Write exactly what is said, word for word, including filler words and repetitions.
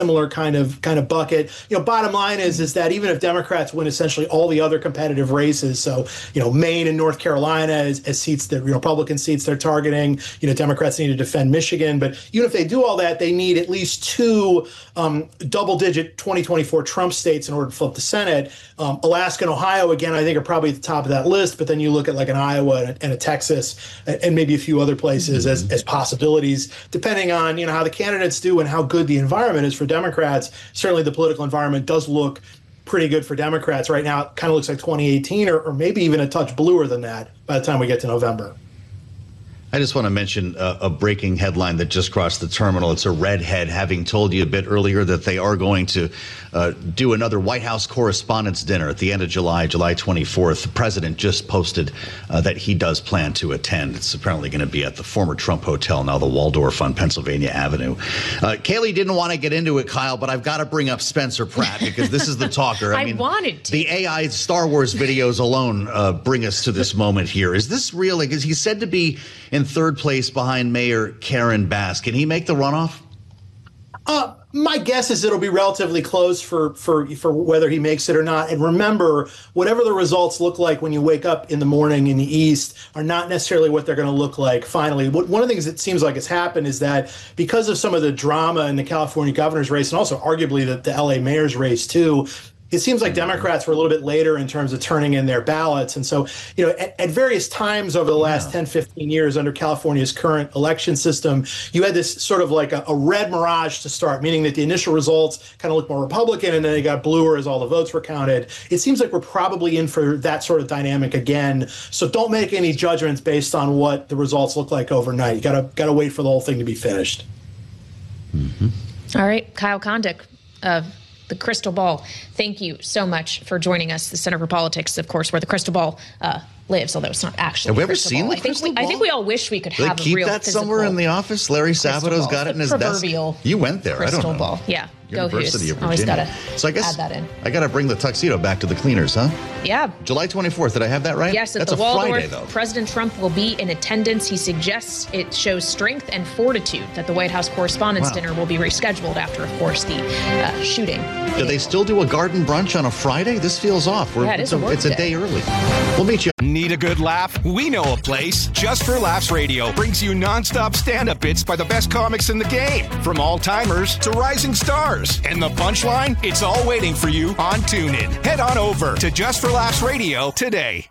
similar kind of kind of bucket. You know, bottom line is is that even if Democrats win essentially all the other competitive races, so you know Maine and North Carolina as, as seats that you know, Republican seats they're targeting, you know Democrats need to defend Michigan, but even if they do all that, they need at least two um, double-digit twenty twenty-four Trump states in order to flip the Senate. Um, Alaska and Ohio, again, I think are probably at the top of that list, but then you look at like an Iowa and a, and a Texas and maybe a few other places mm-hmm. as, as possibilities, depending on you know how the candidates do and how good the environment is for Democrats. Certainly the political environment does look pretty good for Democrats right now. It kind of looks like twenty eighteen or, or maybe even a touch bluer than that by the time we get to November. I just want to mention a, a breaking headline that just crossed the terminal. It's a redhead, having told you a bit earlier that they are going to uh, do another White House Correspondents' Dinner at the end of July, July twenty-fourth. The president just posted uh, that he does plan to attend. It's apparently going to be at the former Trump Hotel, now the Waldorf on Pennsylvania Avenue. Uh, Kayleigh didn't want to get into it, Kyle, but I've got to bring up Spencer Pratt because this is the talker. I, I mean, wanted to. The A I Star Wars videos alone uh, bring us to this moment here. Is this real? Because he's said to be in third place behind Mayor Karen Bass. Can he make the runoff? Uh, my guess is it'll be relatively close for, for, for whether he makes it or not. And remember, whatever the results look like when you wake up in the morning in the East are not necessarily what they're going to look like finally. One of the things that seems like has happened is that because of some of the drama in the California governor's race and also arguably the, the L A mayor's race too, it seems like Democrats were a little bit later in terms of turning in their ballots. And so, you know, at, at various times over the last yeah. ten, fifteen years under California's current election system, you had this sort of like a, a red mirage to start, meaning that the initial results kind of looked more Republican and then they got bluer as all the votes were counted. It seems like we're probably in for that sort of dynamic again. So don't make any judgments based on what the results look like overnight. You gotta gotta wait for the whole thing to be finished. Mm-hmm. All right, Kyle Kondik of The Crystal Ball. Thank you so much for joining us. The Center for Politics, of course, where the crystal ball uh, lives, although it's not actually. Have we ever crystal seen ball. the I think crystal we, ball? I think we all wish we could Do have they a keep real that somewhere in the office? Larry Sabato's got it in his desk. You went there. I don't know. Ball. Yeah. University Go of Virginia. Always gotta so I guess add that in. I got to bring the tuxedo back to the cleaners, huh? Yeah. July twenty-fourth. Did I have that right? Yes, at That's the a Waldorf, Friday, though. President Trump will be in attendance. He suggests it shows strength and fortitude that the White House Correspondents' Wow. Dinner will be rescheduled after, of course, the uh, shooting. Do they still do a garden brunch on a Friday? This feels off. We're, Yeah, it it's, is a a, it's a work day early. We'll meet you. Need a good laugh? We know a place. Just for Laughs Radio brings you nonstop stand-up bits by the best comics in the game. From all-timers to rising stars. And the punchline? It's all waiting for you on TuneIn. Head on over to Just for Laughs Radio today.